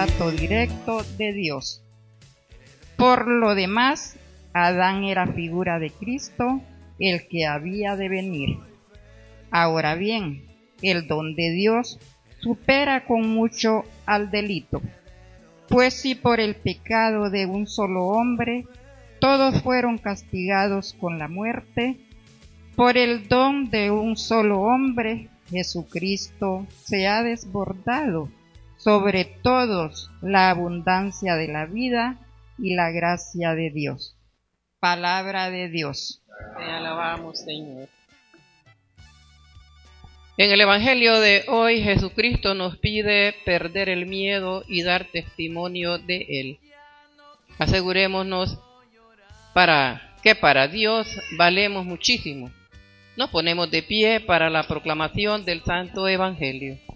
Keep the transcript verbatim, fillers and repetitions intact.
trato directo de Dios. Por lo demás, Adán era figura de Cristo, el que había de venir. Ahora bien, el don de Dios supera con mucho al delito, pues si por el pecado de un solo hombre todos fueron castigados con la muerte, por el don de un solo hombre, Jesucristo, se ha desbordado sobre todos la abundancia de la vida y la gracia de Dios. Palabra de Dios. Te alabamos, Señor. En el Evangelio de hoy, Jesucristo nos pide perder el miedo y dar testimonio de Él. Asegurémonos para que para Dios valemos muchísimo. Nos ponemos de pie para la proclamación del Santo Evangelio.